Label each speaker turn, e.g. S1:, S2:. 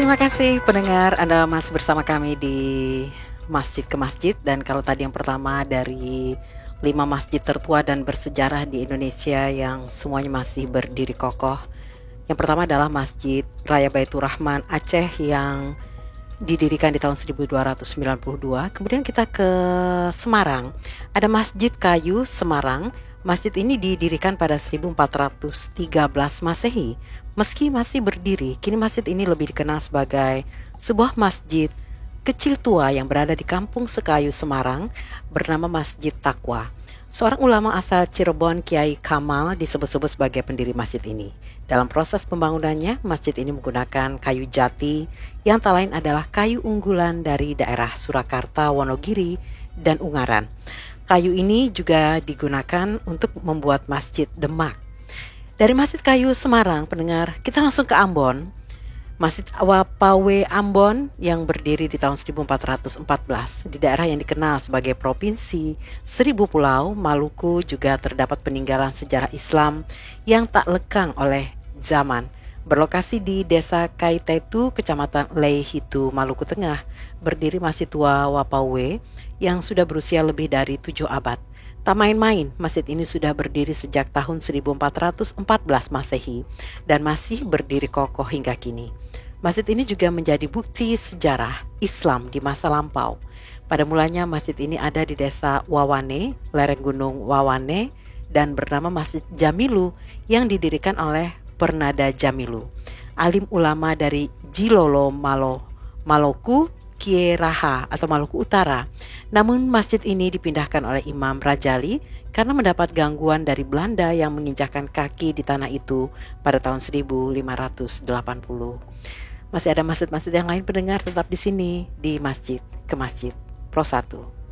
S1: Terima kasih pendengar, Anda masih bersama kami di Masjid ke Masjid. Dan kalau tadi yang pertama dari 5 masjid tertua dan bersejarah di Indonesia yang semuanya masih berdiri kokoh. Yang pertama adalah Masjid Raya Baitur Rahman Aceh yang didirikan di tahun 1292. Kemudian kita ke Semarang, ada Masjid Kayu Semarang. Masjid ini didirikan pada 1413 Masehi. Meski masih berdiri, kini masjid ini lebih dikenal sebagai sebuah masjid kecil tua yang berada di Kampung Sekayu Semarang bernama Masjid Taqwa. Seorang ulama asal Cirebon, Kiai Kamal, disebut-sebut sebagai pendiri masjid ini. Dalam proses pembangunannya, masjid ini menggunakan kayu jati yang tak lain adalah kayu unggulan dari daerah Surakarta, Wonogiri, dan Ungaran. Kayu ini juga digunakan untuk membuat Masjid Demak. Dari Masjid Kayu Semarang, pendengar, kita langsung ke Ambon. Masjid Wapawe Ambon yang berdiri di tahun 1414 di daerah yang dikenal sebagai Provinsi Seribu Pulau, Maluku, juga terdapat peninggalan sejarah Islam yang tak lekang oleh zaman. Berlokasi di Desa Kaitetu, Kecamatan Leihitu, Maluku Tengah, berdiri Masjid Tua Wapawe yang sudah berusia lebih dari 7 abad. Tak main-main, masjid ini sudah berdiri sejak tahun 1414 Masehi dan masih berdiri kokoh hingga kini. Masjid ini juga menjadi bukti sejarah Islam di masa lampau. Pada mulanya masjid ini ada di Desa Wawane, lereng Gunung Wawane, dan bernama Masjid Jamilu yang didirikan oleh Pernada Jamilu, alim ulama dari Jilolo Maluku Kieraha atau Maluku Utara. Namun masjid ini dipindahkan oleh Imam Rajali karena mendapat gangguan dari Belanda yang menginjakkan kaki di tanah itu pada tahun 1580. Masih ada masjid-masjid yang lain, pendengar, tetap di sini di Masjid ke Masjid Pro 1.